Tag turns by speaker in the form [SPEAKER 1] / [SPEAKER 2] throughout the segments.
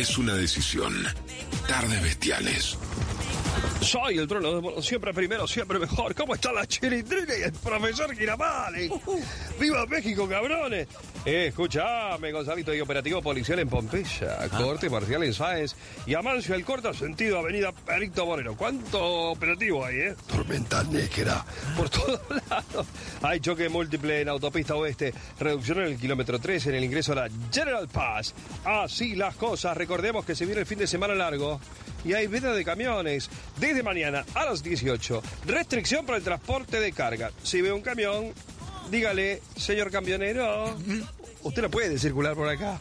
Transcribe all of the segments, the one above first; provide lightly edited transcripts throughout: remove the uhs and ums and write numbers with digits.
[SPEAKER 1] es una decisión. Tardes Bestiales.
[SPEAKER 2] Soy el trono, siempre primero, siempre mejor. ¿Cómo está la Chilindrina y el profesor Girafales? ¡Viva México, cabrones! Escuchame, Gonzalito, y operativo policial en Pompeya, corte marcial en Sáenz y Amancio el Corta, sentido avenida Perito Moreno. ¿Cuánto operativo hay,
[SPEAKER 3] Tormenta negra.
[SPEAKER 2] Por todos lados. Hay choque múltiple en autopista oeste, reducción en el kilómetro 3 en el ingreso a la General Paz. Así las cosas. Recordemos que se viene el fin de semana largo y hay veda de camiones desde mañana a las 18. Restricción para el transporte de carga. Si ve un camión, dígale, señor camionero, usted no puede circular por acá.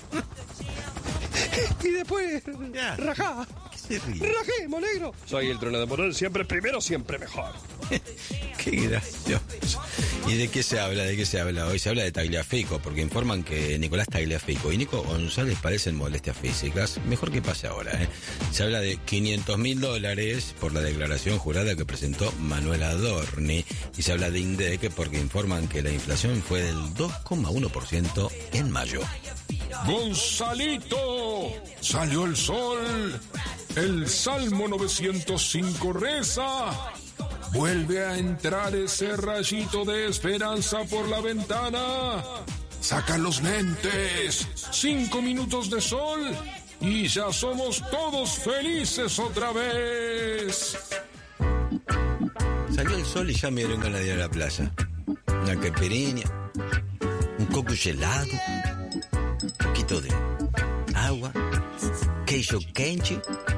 [SPEAKER 2] Y después, rajá. Rajemos, negro. Soy el trono de Morón, siempre primero, siempre mejor.
[SPEAKER 4] Qué gracioso. ¿Y de qué se habla? ¿De qué se habla hoy? Se habla de Tagliafico, porque informan que Nicolás Tagliafico y Nico González padecen molestias físicas. Mejor que pase ahora, Se habla de $500.000 por la declaración jurada que presentó Manuel Adorni. Y se habla de INDEC porque informan que la inflación fue del 2,1% en mayo.
[SPEAKER 1] ¡Gonzalito! ¡Salió el sol! El Salmo 905 reza. Vuelve a entrar ese rayito de esperanza por la ventana. Saca los lentes. 5 minutos de sol y ya somos todos felices otra vez.
[SPEAKER 4] Salió el sol y ya me dieron ganas de ir a la playa. Una caipirinha, un coco helado, un poquito de agua, queijo quente